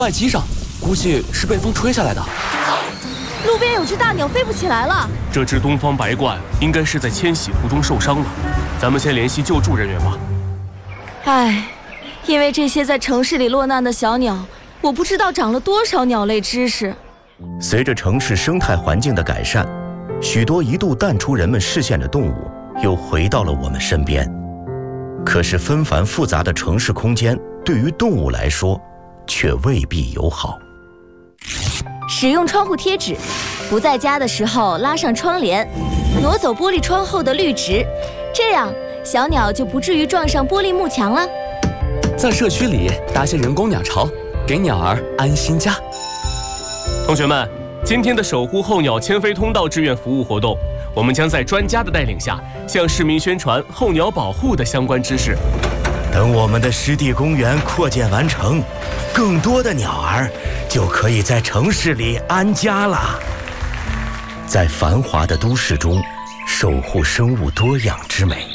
外机上，估计是被风吹下来的。 路边有只大鸟飞不起来了。 这只东方白鹳应该是在迁徙途中受伤了，咱们先联系救助人员吧。 唉，因为这些在城市里落难的小鸟，我不知道长了多少鸟类知识。 随着城市生态环境的改善，许多一度淡出人们视线的动物又回到了我们身边。可是纷繁复杂的城市空间对于动物来说却未必友好。 使用窗户贴纸，不在家的时候拉上窗帘，挪走玻璃窗后的绿植，这样小鸟就不至于撞上玻璃幕墙了。 在社区里搭些人工鸟巢，给鸟儿安心家。 同学们，今天的守护候鸟迁飞通道志愿服务活动，我们将在专家的带领下，向市民宣传候鸟保护的相关知识。 等我们的湿地公园扩建完成，更多的鸟儿就可以在城市里安家了。在繁华的都市中，守护生物多样之美。